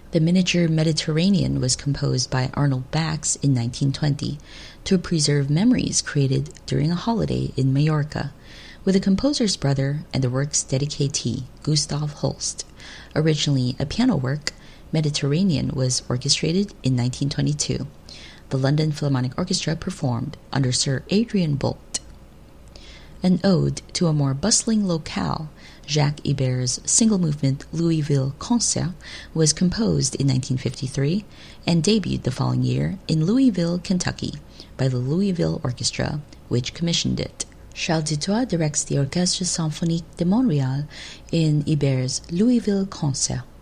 The miniature Mediterranean was composed by Arnold Bax in 1920 to preserve memories created during a holiday in Majorca, with the composer's brother and the work's dedicatee, Gustav Holst. Originally a piano work, Mediterranean was orchestrated in 1922. The London Philharmonic Orchestra performed under Sir Adrian Boult. An ode to a more bustling locale, Jacques Ibert's single-movement Louisville Concert was composed in 1953 and debuted the following year in Louisville, Kentucky, by the Louisville Orchestra, which commissioned it. Charles Dutoit directs the Orchestre Symphonique de Montréal in Ibert's Louisville Concert.